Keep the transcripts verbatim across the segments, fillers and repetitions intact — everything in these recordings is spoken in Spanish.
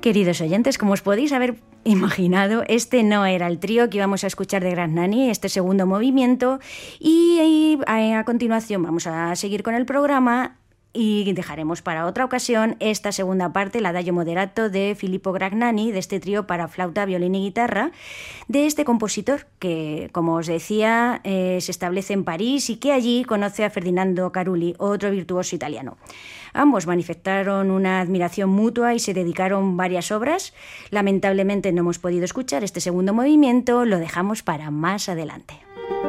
Queridos oyentes, como os podéis haber imaginado, este no era el trío que íbamos a escuchar de Gragnani, este segundo movimiento, y, y a, a continuación vamos a seguir con el programa y dejaremos para otra ocasión esta segunda parte, el Adagio Moderato de Filippo Gragnani, de este trío para flauta, violín y guitarra, de este compositor que, como os decía, eh, se establece en París y que allí conoce a Ferdinando Carulli, otro virtuoso italiano. Ambos manifestaron una admiración mutua y se dedicaron varias obras. Lamentablemente no hemos podido escuchar este segundo movimiento, lo dejamos para más adelante.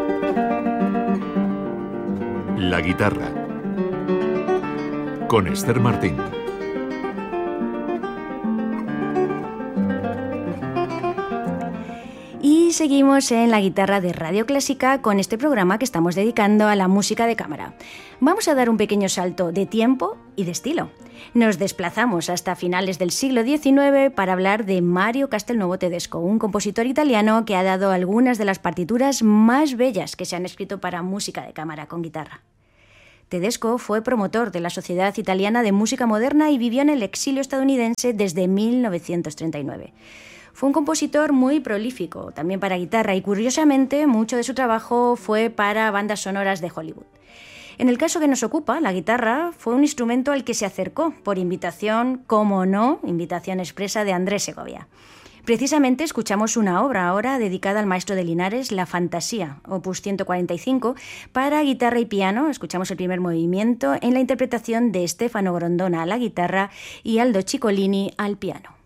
La guitarra, con Esther Martín. Y seguimos en la guitarra de Radio Clásica con este programa que estamos dedicando a la música de cámara. Vamos a dar un pequeño salto de tiempo y de estilo. Nos desplazamos hasta finales del siglo diecinueve para hablar de Mario Castelnuovo Tedesco, un compositor italiano que ha dado algunas de las partituras más bellas que se han escrito para música de cámara con guitarra. Tedesco fue promotor de la Sociedad Italiana de Música Moderna y vivió en el exilio estadounidense desde mil novecientos treinta y nueve. Fue un compositor muy prolífico, también para guitarra, y curiosamente mucho de su trabajo fue para bandas sonoras de Hollywood. En el caso que nos ocupa, la guitarra fue un instrumento al que se acercó por invitación, como no, invitación expresa de Andrés Segovia. Precisamente escuchamos una obra ahora dedicada al maestro de Linares, La Fantasía, opus ciento cuarenta y cinco, para guitarra y piano. Escuchamos el primer movimiento en la interpretación de Stefano Grondona a la guitarra y Aldo Ciccolini al piano.